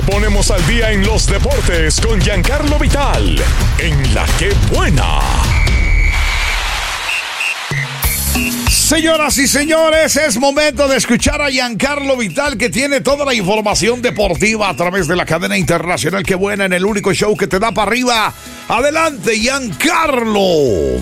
ponemos al día en los deportes con Giancarlo Vital, en La Que Buena. Señoras y señores, es momento de escuchar a Giancarlo Vital, que tiene toda la información deportiva a través de la cadena internacional Que Buena, en el único show que te da para arriba. Adelante, Giancarlo.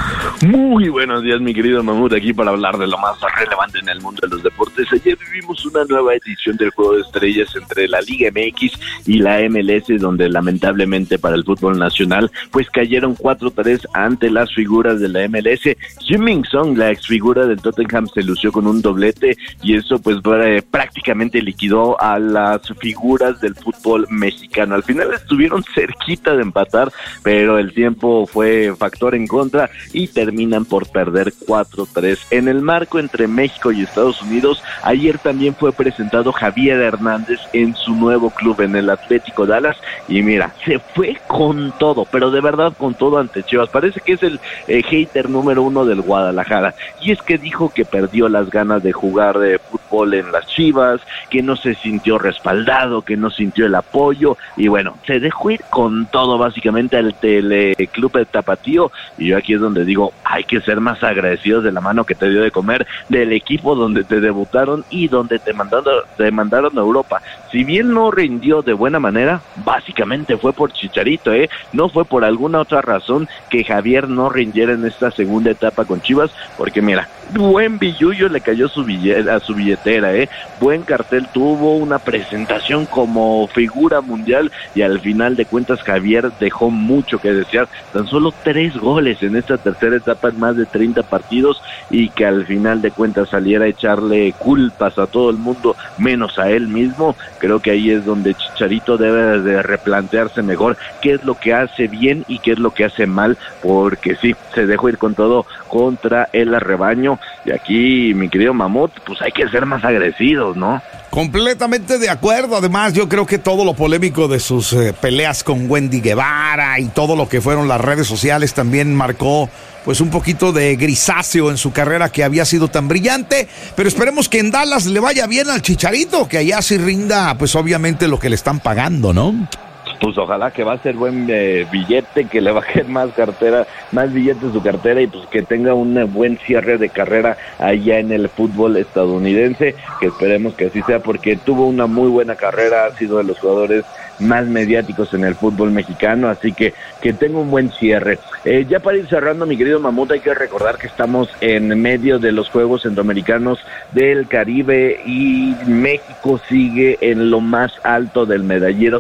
Muy buenos días, mi querido Mamut, aquí para hablar de lo más relevante en el mundo de los deportes. Ayer vivimos una nueva edición del Juego de Estrellas entre la Liga MX y la MLS, donde lamentablemente para el fútbol nacional, pues cayeron 4-3 ante las figuras de la MLS. Heung-min Son, la exfigura del Tottenham, se lució con un doblete y eso pues prácticamente liquidó a las figuras del fútbol mexicano. Al final estuvieron cerquita de empatar, pero el tiempo fue factor en contra y terminan por perder 4-3. En el marco entre México y Estados Unidos, ayer también fue presentado Javier Hernández en su nuevo club, en el Atlético Dallas, y mira, se fue con todo, pero de verdad con todo ante Chivas. Parece que es el hater número 1 del Guadalajara, y es que dijo que perdió las ganas de jugar de fútbol en las Chivas, que no se sintió respaldado, que no sintió el apoyo, y bueno, se dejó ir con todo básicamente al Club de Tapatío, y yo aquí es donde digo, hay que ser más agradecidos de la mano que te dio de comer, del equipo donde te debutaron y donde te mandaron a Europa. Si bien no rindió de buena manera, básicamente fue por Chicharito, no fue por alguna otra razón que Javier no rindiera en esta segunda etapa con Chivas, porque mira, buen billullo le cayó a su billetera, buen cartel tuvo, una presentación como figura mundial, y al final de cuentas Javier dejó mucho que desear. Tan solo 3 goles en esta tercera etapa en más de 30 partidos, y que al final de cuentas saliera a echarle culpas a todo el mundo menos a él mismo. Creo que ahí es donde Chicharito debe de replantearse mejor qué es lo que hace bien y qué es lo que hace mal, porque sí, se dejó ir con todo contra el rebaño, y aquí, mi querido Mamut, pues hay que ser más agresivos, ¿no? Completamente de acuerdo. Además, yo creo que todo lo polémico de sus peleas con Wendy Guevara y todo lo que fueron las redes sociales también marcó pues un poquito de grisáceo en su carrera, que había sido tan brillante. Pero esperemos que en Dallas le vaya bien al Chicharito, que allá sí rinda pues obviamente lo que le están pagando, ¿no? Pues ojalá, que va a ser buen billete, que le bajen más billetes su cartera, y pues que tenga un buen cierre de carrera allá en el fútbol estadounidense, que esperemos que así sea, porque tuvo una muy buena carrera, ha sido de los jugadores más mediáticos en el fútbol mexicano, así que tenga un buen cierre. Ya para ir cerrando, mi querido Mamut, hay que recordar que estamos en medio de los Juegos Centroamericanos del Caribe y México sigue en lo más alto del medallero,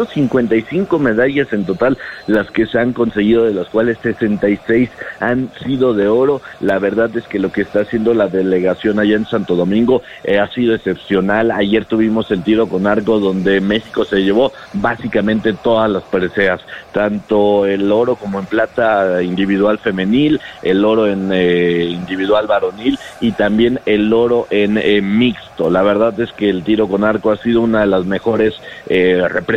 155 medallas en total las que se han conseguido, de las cuales 66 han sido de oro. La verdad es que lo que está haciendo la delegación allá en Santo Domingo ha sido excepcional. Ayer tuvimos el tiro con arco, donde México se llevó básicamente todas las preseas, tanto el oro como en plata individual femenil, el oro en individual varonil y también el oro en mixto. La verdad es que el tiro con arco ha sido una de las mejores representaciones